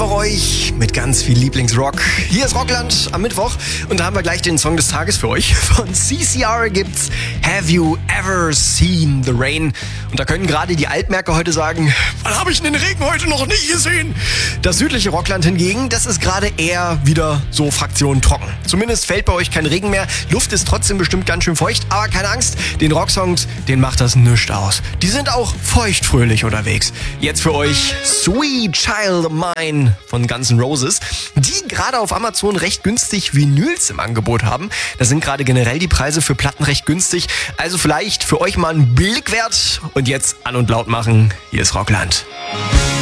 einfach euch mit ganz viel Lieblingsrock. Hier ist Rockland am Mittwoch und da haben wir gleich den Song des Tages für euch. Von CCR gibt's Have You Ever Seen the Rain? Und da können gerade die Altmärker heute sagen, wann habe ich den Regen heute noch nicht gesehen? Das südliche Rockland hingegen, das ist gerade eher wieder so Fraktion trocken. Zumindest fällt bei euch kein Regen mehr. Luft ist trotzdem bestimmt ganz schön feucht, aber keine Angst, den Rocksongs, denen macht das nichts aus. Die sind auch feuchtfröhlich unterwegs. Jetzt für euch Sweet Child of Mine von Guns N' Roses, die gerade auf Amazon recht günstig Vinyls im Angebot haben. Da sind gerade generell die Preise für Platten recht günstig. Also vielleicht für euch mal einen Blick wert. Und jetzt an und laut machen. Hier ist Rockland.